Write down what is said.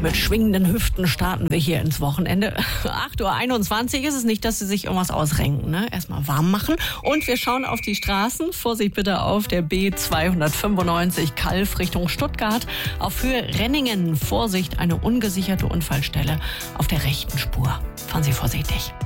Mit schwingenden Hüften starten wir hier ins Wochenende. 8:21 Uhr ist es, nicht, dass Sie sich irgendwas ausrenken. Ne? Erstmal warm machen und wir schauen auf die Straßen. Vorsicht bitte auf der B295 Calw Richtung Stuttgart. Auf Höhe Renningen, Vorsicht, eine ungesicherte Unfallstelle auf der rechten Spur. Fahren Sie vorsichtig.